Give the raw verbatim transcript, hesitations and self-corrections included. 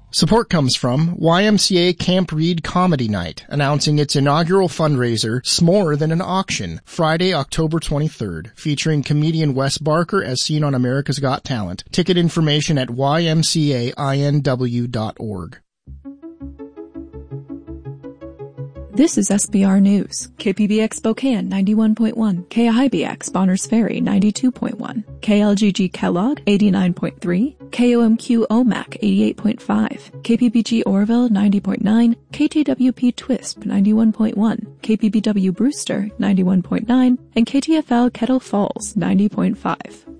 Support comes from Y M C A Camp Reed Comedy Night, announcing its inaugural fundraiser, S'more Than an Auction, Friday, October twenty-third, featuring comedian Wes Barker as seen on America's Got Talent. Ticket information at y m c a i n w dot org. This is S B R News. K P B X Spokane ninety-one point one, K I B X Bonners Ferry ninety-two point one, K L G G Kellogg eighty-nine point three, K O M Q O M A C eighty-eight point five, K P B G Orville ninety point nine, K T W P Twisp ninety-one point one, K P B W Brewster ninety-one point nine, and K T F L Kettle Falls ninety point five.